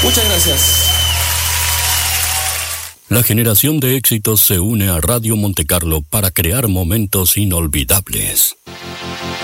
Muchas gracias. La generación de éxitos se une a Radio Montecarlo para crear momentos inolvidables.